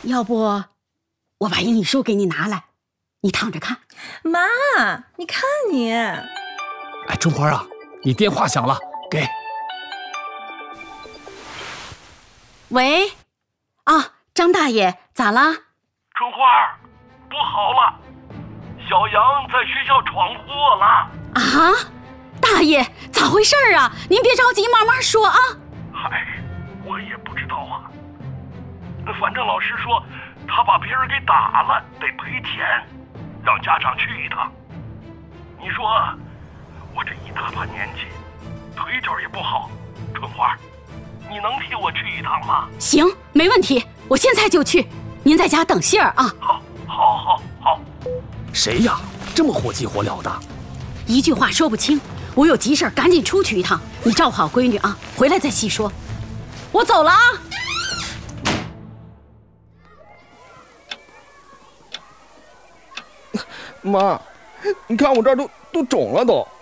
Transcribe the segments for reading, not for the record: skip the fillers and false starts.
要不我把英语书给你拿来，你躺着看。 妈，你看你。 哎，春花啊，你电话响了，给。 喂，啊，张大爷，咋啦？ 春花，不好了，小杨在学校闯祸了。 啊，大爷，咋回事啊？您别着急，慢慢说啊。 嗨，我也不知道啊。反正老师说他把别人给打了，得赔钱，让家长去一趟。你说我这一大把年纪，腿脚也不好，春花，你能替我去一趟吗？ 行，没问题，我现在就去。您在家等信儿啊。 好。 谁呀？这么火急火燎的？ 一句话说不清，我有急事赶紧出去一趟。你照顾好闺女啊，回来再细说。我走了啊。 妈，你看我这儿都肿了都。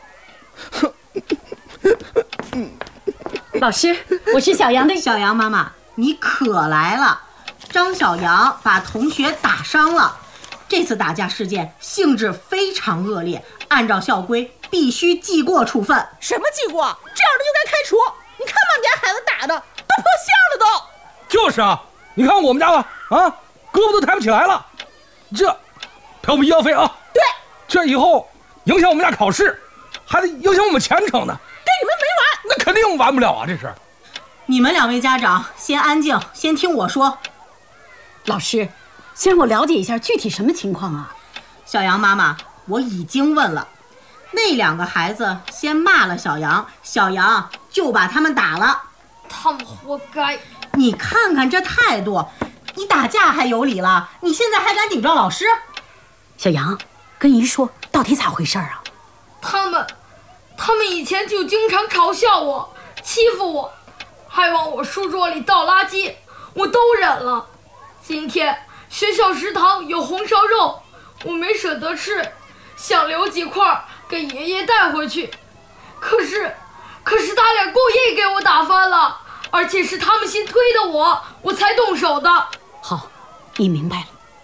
老师，我是小杨的。 小杨妈妈，你可来了。张小杨把同学打伤了，这次打架事件性质非常恶劣，按照校规必须记过处分。 什么记过？这样的就该开除。你看把你家孩子打的都破相了都。 就是啊，你看我们家吧，啊，胳膊都抬不起来了。这赔我们医药费啊。 对， 这以后影响我们家考试，还得影响我们前程呢。 跟你们没完。 那肯定完不了啊，这是。 你们两位家长先安静，先听我说。 老师，先让我了解一下具体什么情况啊？ 小杨妈妈，我已经问了，那两个孩子先骂了小杨，小杨就把他们打了。 他们活该。 你看看这态度，你打架还有理了，你现在还敢顶撞老师？ 小杨，跟姨说到底咋回事啊？ 他们以前就经常嘲笑我，欺负我，还往我书桌里倒垃圾，我都忍了。今天学校食堂有红烧肉，我没舍得吃，想留几块给爷爷带回去。可是他俩故意给我打翻了，而且是他们先推的我才动手的。 好，你明白了。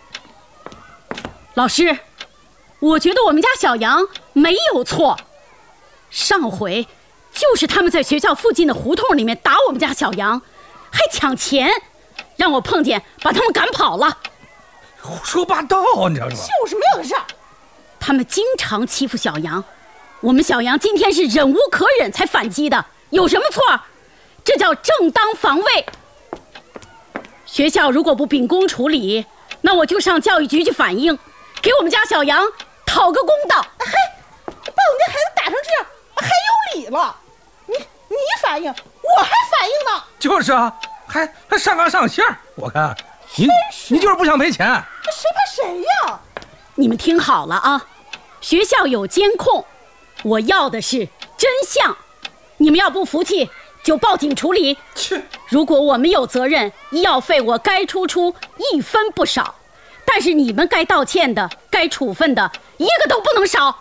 老师，我觉得我们家小杨没有错，上回就是他们在学校附近的胡同里面打我们家小杨，还抢钱，让我碰见把他们赶跑了。 胡说八道，你知道吗？ 就是没有的事儿。 他们经常欺负小杨，我们小杨今天是忍无可忍才反击的，有什么错？这叫正当防卫。学校如果不秉公处理，那我就上教育局去反映，给我们家小杨讨个公道。 嘿，把我们家孩子打成这样，还有理了？你反应，我还反应呢。 就是啊，还上纲上线。我看你就是不想赔钱。 谁怕谁呀？ 你们听好了啊，学校有监控，我要的是真相。你们要不服气就报警处理。如果我们有责任，医药费我该出1分不少，但是你们该道歉的、该处分的一个都不能少。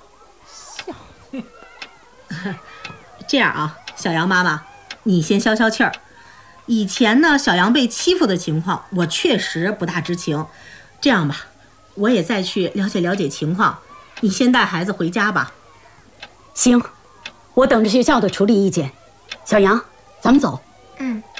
这样啊，小杨妈妈，你先消消气儿。以前呢，小杨被欺负的情况，我确实不大知情。这样吧，我也再去了解了解情况。你先带孩子回家吧。 行，我等着学校的处理意见。小杨，咱们走。 嗯。